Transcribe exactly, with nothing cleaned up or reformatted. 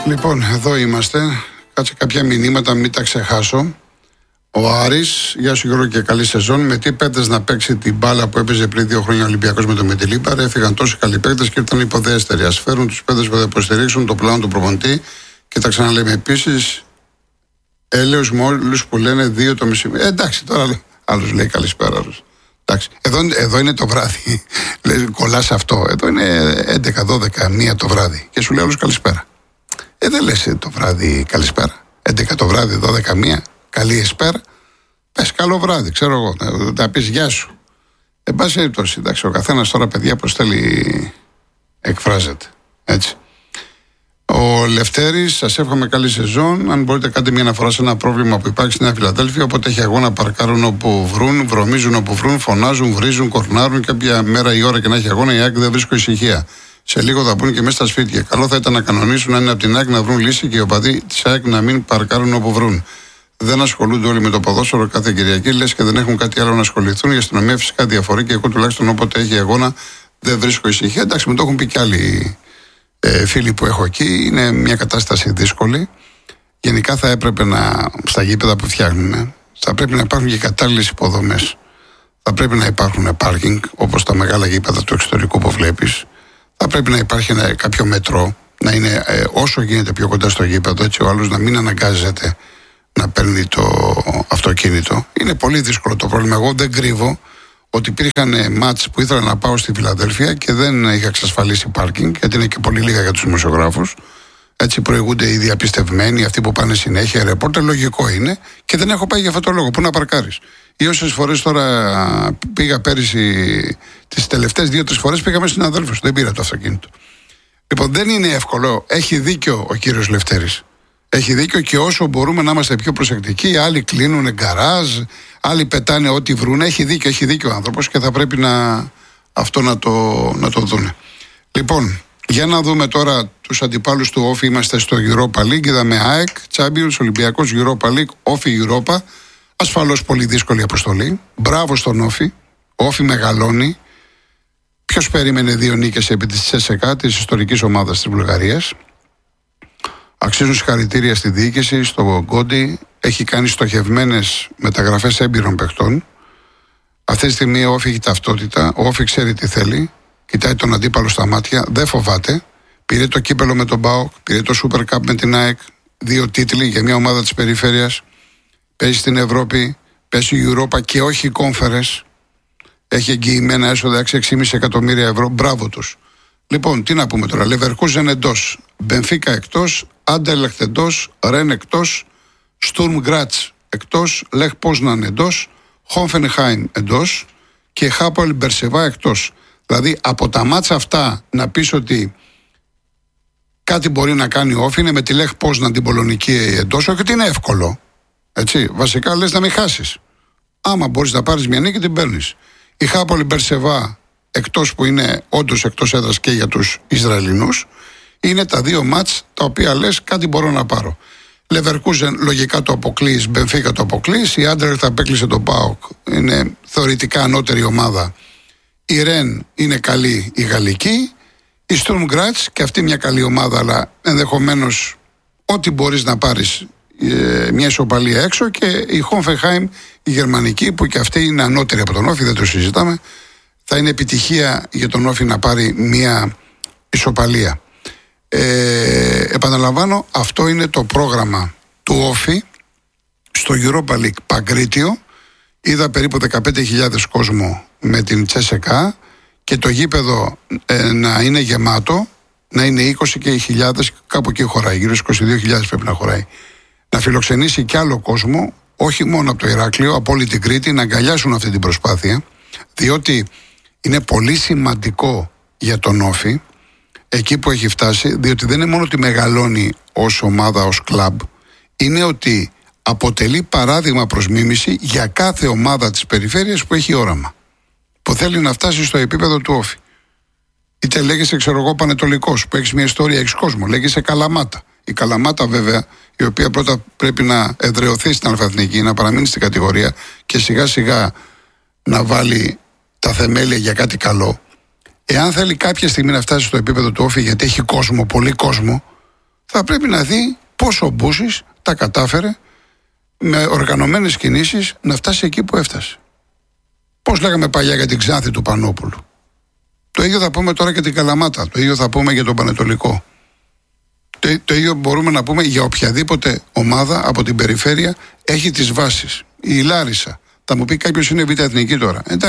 Λοιπόν, εδώ είμαστε. Κάτσε κάποια μηνύματα, μην τα ξεχάσω. Ο Άρης, γεια σου Γιώργο και καλή σεζόν. Με τι παίκτες να παίξει την μπάλα που έπαιζε πριν δύο χρόνια ο Ολυμπιακός με τον Μεντιλίμπαρ. Έφυγαν τόσοι καλοί παίκτες και ήρθαν υποδέστεροι. Ας φέρουν τους παίκτες που θα υποστηρίξουν το πλάνο του προπονητή. Και τα ξαναλέμε επίσης. Έλεος με όλους που λένε δύο το μεσημέρι. Ε, εντάξει, τώρα άλλος λέει καλησπέρα. Άλλος. Εντάξει. Εδώ, εδώ είναι το βράδυ. Κολλάς αυτό. Εδώ είναι έντεκα, δώδεκα, μία το βράδυ. Και σου λέει άλλος καλησπέρα. Ε, δεν λες το βράδυ καλησπέρα. έντεκα το βράδυ, δώδεκα, μία. Καλή εσπέρα. Πες καλό βράδυ, ξέρω εγώ. Να τα πεις γεια σου. Εν πάση περιπτώσει, εντάξει, ο καθένας τώρα, παιδιά, πως θέλει εκφράζεται. Έτσι. Ο Λευτέρης, σας εύχομαι καλή σεζόν. Αν μπορείτε, κάντε μια αναφορά σε ένα πρόβλημα που υπάρχει στη Νέα Φιλαδέλφια. Όποτε έχει αγώνα, παρκάρουν όπου βρουν, βρωμίζουν όπου βρουν, φωνάζουν, βρίζουν, κορνάρουν. Κάποια μέρα η ώρα και να έχει αγώνα, η ΑΕΚ δεν βρίσκω ησυχία. Σε λίγο θα μπουν και μέσα στα σπίτια. Καλό θα ήταν να κανονίσουν, αν είναι από την ΑΕΚ, να βρουν λύση και οι οπαδοί τη ΑΕΚ να μην παρκάρουν όπου βρουν. Δεν ασχολούνται όλοι με το ποδόσφαιρο κάθε Κυριακή, λες και δεν έχουν κάτι άλλο να ασχοληθούν. Η αστυνομία φυσικά διαφορεί και εγώ τουλάχιστον όποτε έχει αγώνα δεν βρίσκω ησυχία. Εντάξει, μου το έχουν πει κι άλλοι ε, φίλοι που έχω εκεί. Είναι μια κατάσταση δύσκολη. Γενικά θα έπρεπε να, στα γήπεδα που φτιάχνουν, θα πρέπει να υπάρχουν και κατάλληλες υποδομές. Θα πρέπει να υπάρχουν πάρκινγκ, όπως τα μεγάλα γήπεδα του εξωτερικού που βλέπεις. Θα πρέπει να υπάρχει ένα, κάποιο μετρό, να είναι ε, όσο γίνεται πιο κοντά στο γήπεδο, έτσι ο άλλος να μην αναγκάζεται να παίρνει το αυτοκίνητο. Είναι πολύ δύσκολο το πρόβλημα. Εγώ δεν κρύβω ότι υπήρχαν μάτς που ήθελα να πάω στη Φιλαδέλφια και δεν είχα εξασφαλίσει πάρκινγκ, γιατί είναι και πολύ λίγα για τους δημοσιογράφους. Έτσι προηγούνται οι διαπιστευμένοι, αυτοί που πάνε συνέχεια, ρεπόρτερ, λογικό είναι, και δεν έχω πάει για αυτό το λόγο. Πού να παρκάρεις. Ή όσες φορές τώρα πήγα πέρυσι, τις τελευταίες δύο-τρεις φορές πήγαμε στην αδέλφους, δεν πήρα το αυτοκίνητο. Λοιπόν, δεν είναι εύκολο. Έχει δίκιο ο κύριος Λευτέρης. Έχει δίκιο και όσο μπορούμε να είμαστε πιο προσεκτικοί, άλλοι κλείνουν γκαράζ, άλλοι πετάνε ό,τι βρουν. Έχει δίκιο, έχει δίκιο ο άνθρωπος και θα πρέπει να, αυτό να το, να το δούνε. Λοιπόν, για να δούμε τώρα τους αντιπάλους του Όφη. Είμαστε στο Europa League. Είδαμε ΑΕΚ, Champions, Ολυμπιακός, Europa League, Όφη Europa. Ασφαλώς πολύ δύσκολη αποστολή. Μπράβο στον Όφη. Ο Όφη μεγαλώνει. Ποιος περίμενε δύο νίκες επί της Τσέσσεκα, της ιστορικής ομάδας της Βουλγαρίας. Αξίζουν συγχαρητήρια στη διοίκηση, στο Γκόντι. Έχει κάνει στοχευμένες μεταγραφές έμπειρων παιχτών. Αυτή τη στιγμή ο Όφη έχει ταυτότητα. Ο Όφη ξέρει τι θέλει. Κοιτάει τον αντίπαλο στα μάτια. Δεν φοβάται. Πήρε το κύπελο με τον ΠΑΟΚ. Πήρε το Super Cup με την ΑΕΚ. Δύο τίτλοι για μια ομάδα της περιφέρειας. Παίζει στην Ευρώπη. Παίζει Europa και όχι Conference. Έχει εγγυημένα έσοδα έξι κόμμα πέντε εκατομμύρια ευρώ. Μπράβο τους. Λοιπόν, τι να πούμε τώρα. Λεβερκούζεν εντός, Μπενφίκα εκτός, Άντερλεχτ εντός, Ρεν εκτός, Στουρμ Γκράτς εκτός, Λεχ Πόσναν εντός, Χόφενχάιμ εντός και Χάπολ Μπερσεβά εκτός. Δηλαδή από τα μάτσα αυτά να πεις ότι κάτι μπορεί να κάνει ο Όφη είναι με τη Λεχ Πόσναν την πολωνική εντός, όχι ότι είναι εύκολο. Έτσι, βασικά λες να μην χάσεις. Άμα μπορείς να πάρεις μια νίκη την παίρνεις. Η Χάπολ Μπερσεβά εκτός, που είναι όντως εκτός έδρας και για τους Ισραηλινούς, είναι τα δύο μάτς τα οποία λες κάτι μπορώ να πάρω. Λεβερκούζεν λογικά το αποκλείς, Μπενφίκα το αποκλείς, η Άντερλεχτ απέκλεισε τον ΠΑΟΚ, είναι θεωρητικά ανώτερη ομάδα. Η Ρεν είναι καλή η γαλλική, η Στουρμ Γκράτς και αυτή μια καλή ομάδα, αλλά ενδεχομένως ό,τι μπορείς να πάρεις, ε, μια ισοπαλία έξω, και η Χόφενχάιμ η γερμανική, που και αυτή είναι ανώτερη από τον Όφη, δεν το συζητάμε. Θα είναι επιτυχία για τον Όφη να πάρει μια ισοπαλία. Ε, επαναλαμβάνω, αυτό είναι το πρόγραμμα του Όφη στο Europa League Παγκρίτιο. Είδα περίπου δεκαπέντε χιλιάδες κόσμο με την Τσέσσεκα και το γήπεδο ε, να είναι γεμάτο, να είναι είκοσι χιλιάδες, κάπου εκεί χωράει, γύρω στις είκοσι δύο χιλιάδες πρέπει να χωράει. Να φιλοξενήσει κι άλλο κόσμο, όχι μόνο από το Ηράκλειο, από όλη την Κρήτη, να αγκαλιάσουν αυτή την προσπάθεια, διότι είναι πολύ σημαντικό για τον Όφη εκεί που έχει φτάσει, διότι δεν είναι μόνο ότι μεγαλώνει ως ομάδα, ως κλαμπ, είναι ότι αποτελεί παράδειγμα προς μίμηση για κάθε ομάδα της περιφέρειας που έχει όραμα, που θέλει να φτάσει στο επίπεδο του Όφη. Είτε λέγεσαι, ξέρω εγώ, Πανετολικός, που έχεις μια ιστορία, έχεις κόσμο, λέγεσαι Καλαμάτα. Η Καλαμάτα, βέβαια, η οποία πρώτα πρέπει να εδραιωθεί στην αλφαθνική, να παραμείνει στην κατηγορία και σιγά σιγά να βάλει τα θεμέλια για κάτι καλό. Εάν θέλει κάποια στιγμή να φτάσει στο επίπεδο του Όφη, γιατί έχει κόσμο, πολύ κόσμο, θα πρέπει να δει πώς ο Μπούσης τα κατάφερε με οργανωμένες κινήσεις να φτάσει εκεί που έφτασε. Πώς λέγαμε παλιά για την Ξάνθη του Πανόπουλου. Το ίδιο θα πούμε τώρα και την Καλαμάτα. Το ίδιο θα πούμε για τον Πανετολικό. Το, το ίδιο μπορούμε να πούμε για οποιαδήποτε ομάδα από την περιφέρεια έχει τις βάσεις. Η Λάρισα. Θα μου πει κάποιος είναι β' εθνική τώρα. Εντάξει.